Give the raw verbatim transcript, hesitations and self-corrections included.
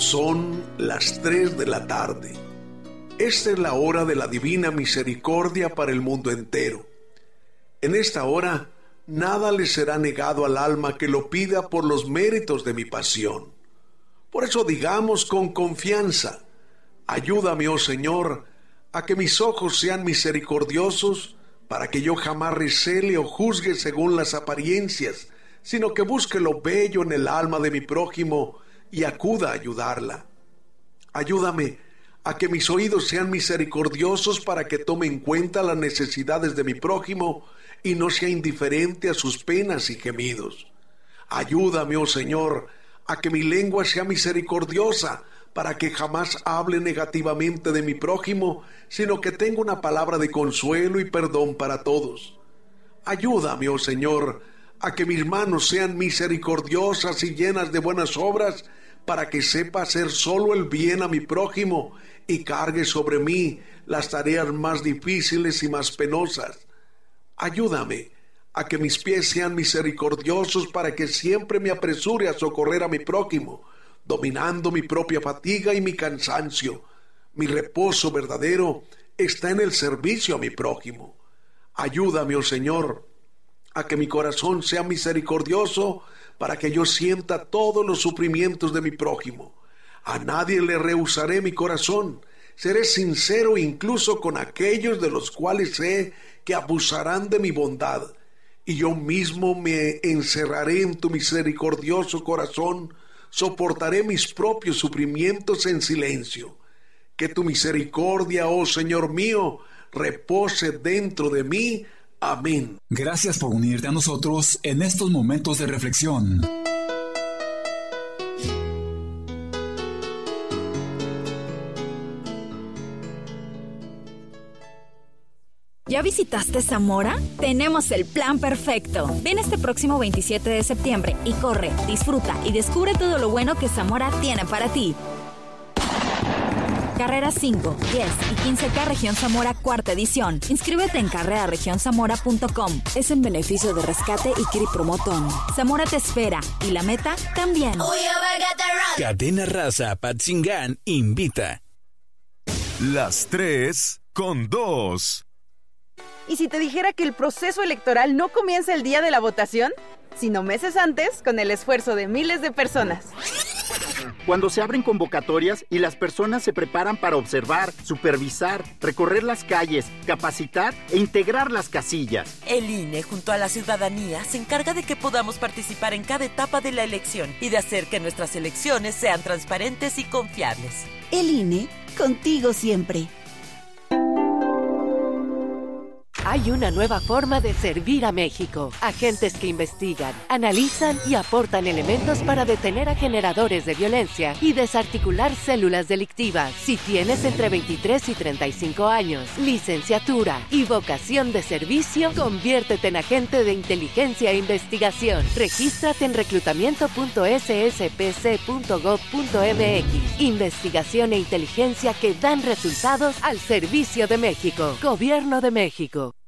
Son las tres de la tarde. Esta es la hora de la divina misericordia para el mundo entero. En esta hora, nada le será negado al alma que lo pida por los méritos de mi pasión. Por eso digamos con confianza: ayúdame, oh Señor, a que mis ojos sean misericordiosos, para que yo jamás recele o juzgue según las apariencias, sino que busque lo bello en el alma de mi prójimo y acuda a ayudarla. Ayúdame a que mis oídos sean misericordiosos para que tome en cuenta las necesidades de mi prójimo y no sea indiferente a sus penas y gemidos. Ayúdame, oh Señor, a que mi lengua sea misericordiosa para que jamás hable negativamente de mi prójimo, sino que tenga una palabra de consuelo y perdón para todos. Ayúdame, oh Señor, a que mis manos sean misericordiosas y llenas de buenas obras, para que sepa hacer solo el bien a mi prójimo y cargue sobre mí las tareas más difíciles y más penosas. Ayúdame a que mis pies sean misericordiosos para que siempre me apresure a socorrer a mi prójimo, dominando mi propia fatiga y mi cansancio. Mi reposo verdadero está en el servicio a mi prójimo. Ayúdame, oh Señor, a que mi corazón sea misericordioso para que yo sienta todos los sufrimientos de mi prójimo. A nadie le rehusaré mi corazón. Seré sincero incluso con aquellos de los cuales sé que abusarán de mi bondad, y yo mismo me encerraré en tu misericordioso corazón. Soportaré mis propios sufrimientos en silencio. Que tu misericordia, oh Señor mío, repose dentro de mí. Amén. Gracias por unirte a nosotros en estos momentos de reflexión. ¿Ya visitaste Zamora? Tenemos el plan perfecto. Ven este próximo veintisiete de septiembre y corre, disfruta y descubre todo lo bueno que Zamora tiene para ti. Carreras cinco, diez y quince K Región Zamora cuarta edición. Inscríbete en carrera región zamora punto com. Es en beneficio de Rescate y Cri Promotón. Zamora te espera y la meta también. Cadena Raza Patzingán invita. Las tres con dos. ¿Y si te dijera que el proceso electoral no comienza el día de la votación, sino meses antes, con el esfuerzo de miles de personas? Cuando se abren convocatorias y las personas se preparan para observar, supervisar, recorrer las calles, capacitar e integrar las casillas. El I N E, junto a la ciudadanía, se encarga de que podamos participar en cada etapa de la elección y de hacer que nuestras elecciones sean transparentes y confiables. El I N E, contigo siempre. Hay una nueva forma de servir a México. Agentes que investigan, analizan y aportan elementos para detener a generadores de violencia y desarticular células delictivas. Si tienes entre veintitrés y treinta y cinco años, licenciatura y vocación de servicio, conviértete en agente de inteligencia e investigación. Regístrate en reclutamiento punto ese ese pe ce punto gob punto eme equis. Investigación e inteligencia que dan resultados al servicio de México. Gobierno de México.